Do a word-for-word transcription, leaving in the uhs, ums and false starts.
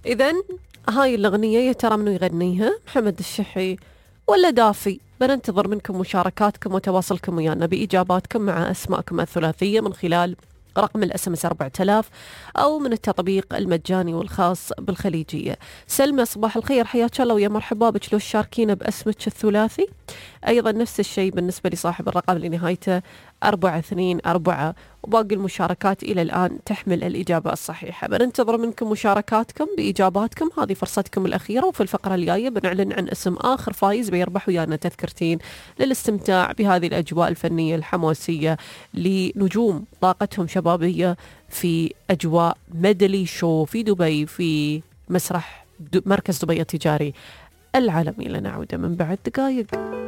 إذن هاي الأغنية يا ترى منو يغنيها؟ محمد الشحي ولا دافي؟ بننتظر منكم مشاركاتكم وتواصلكم ويانا بإجاباتكم مع أسماءكم الثلاثية من خلال رقم الاس ام اس أربعة آلاف او من التطبيق المجاني والخاص بالخليجيه. سلمى صباح الخير، حياك الله ويا مرحبا بك، لو تشاركينا باسمك الثلاثي. ايضا نفس الشيء بالنسبه لصاحب الرقم اللي نهايته أربعة اثنين أربعة، وباقي المشاركات الى الان تحمل الاجابه الصحيحه. بننتظر منكم مشاركاتكم باجاباتكم، هذه فرصتكم الاخيره، وفي الفقره الجايه بنعلن عن اسم اخر فايز بيربح ويانا تذكرتين للاستمتاع بهذه الاجواء الفنيه الحماسيه لنجوم طاقتهم شبابيه في أجواء ميدلي شو في دبي في مسرح مركز دبي التجاري العالمي. لنعود من بعد دقائق.